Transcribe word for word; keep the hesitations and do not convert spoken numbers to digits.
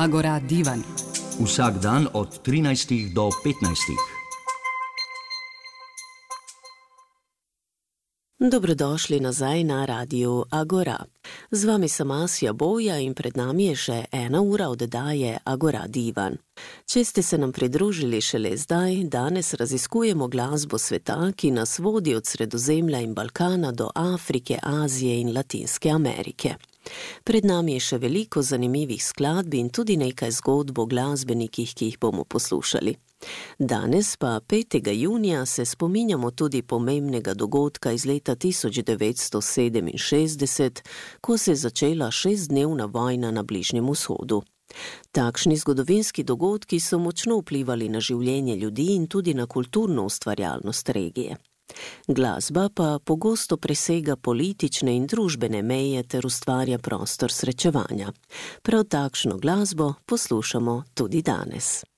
Agora Divan. Vsak dan od trinajstih do petnajstih. Dobrodošli nazaj na Radiu Agora. Z vami sem Asja Boja in pred nami je še ena ura oddaje Agora Divan. Če ste se nam pridružili šele zdaj, danes raziskujemo glasbo sveta, ki nas vodi od Sredozemlja in Balkana do Afrike, Azije in Latinske Amerike. Pred nami je še veliko zanimivih skladb in tudi nekaj zgodb o glasbenikih, ki jih bomo poslušali. Danes pa petega junija se spominjamo tudi pomembnega dogodka iz leta tisoč devetsto sedeminšestdeset, ko se je začela šestdnevna vojna na Bližnjem vzhodu. Takšni zgodovinski dogodki so močno vplivali na življenje ljudi in tudi na kulturno ustvarjalnost regije. Glasba pa pogosto presega politične in družbene meje ter ustvarja prostor srečevanja. Prav takšno glasbo poslušamo tudi danes.